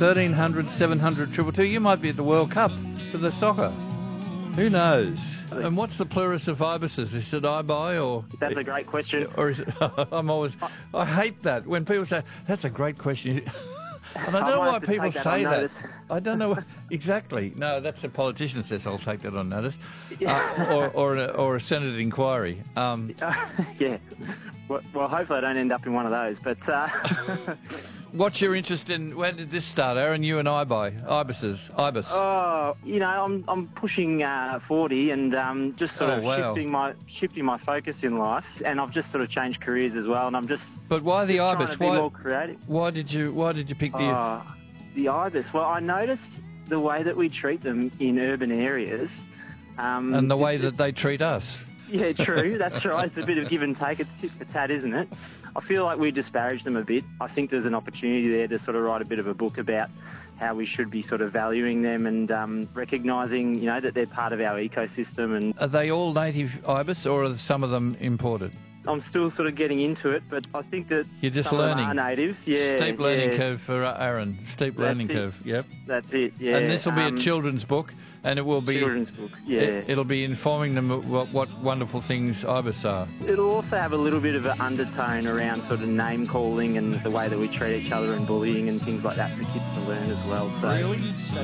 1300 700 222. You might be at the World Cup for the soccer. Who knows? And what's the plurus of ibises? Is it ibi or? That's a great question. Or is it? I hate that when people say that's a great question. And I don't know why people say that. I don't know exactly. No, that's the politician says. I'll take that on notice. Or a Senate inquiry. Yeah. Well, hopefully I don't end up in one of those. But what's your interest in? Where did this start, Aaron? You and ibis. Oh, I'm pushing 40 and just sort of shifting my focus in life, and I've just sort of changed careers as well. And I'm just. But why the ibis? Trying to be more creative. Why did you pick the ibis? Well, I noticed the way that we treat them in urban areas, and the way that they treat us. Yeah, true. That's right. It's a bit of give and take. It's tit for tat, isn't it? I feel like we disparage them a bit. I think there's an opportunity there to sort of write a bit of a book about how we should be sort of valuing them and recognising, that they're part of our ecosystem. And are they all native ibis, or are some of them imported? I'm still sort of getting into it, but I think that you're just some learning. Of them are natives. Yeah, steep learning curve for Aaron. Steep learning curve. Yep. That's it. Yeah. And this will be a children's book. And it will be children's book, yeah. It'll be informing them what wonderful things ibis are. It'll also have a little bit of an undertone around sort of name calling and the way that we treat each other and bullying and things like that for kids to learn as well. So. Really?